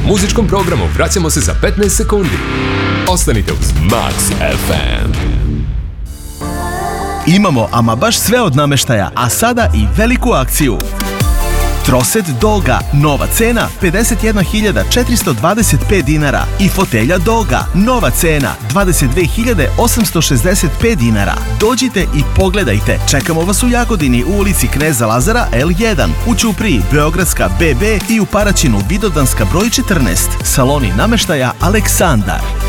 Muzičkom programu vraćamo se za 15 sekundi. Ostanite uz Max FM. Imamo ama baš sve od namještaja, a sada i veliku akciju. Troset Dolga, nova cena 51.425 dinara i fotelja Dolga, nova cena 22.865 dinara. Dođite i pogledajte. Čekamo vas u Jagodini u ulici Kneza Lazara L1, u Ćupriji Beogradska BB i u Paraćinu Vidovdanska broj 14. Saloni namještaja Aleksandar.